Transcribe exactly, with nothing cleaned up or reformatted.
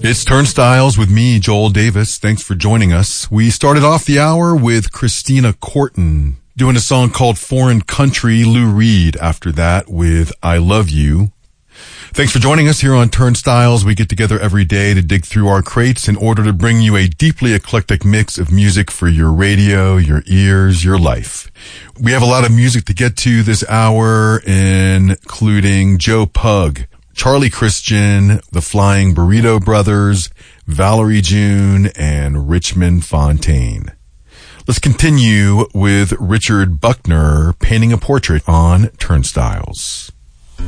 It's Turnstiles with me, Joel Davis. Thanks for joining us. We started off the hour with Christina Corton doing a song called Foreign Country. Lou Reed after that with I Love You. Thanks for joining us here on Turnstiles. We get together every day to dig through our crates in order to bring you a deeply eclectic mix of music for your radio, your ears, your life. We have a lot of music to get to this hour, including Joe Pug, Charlie Christian, the Flying Burrito Brothers, Valerie June, and Richmond Fontaine. Let's continue with Richard Buckner painting a portrait on Turnstiles.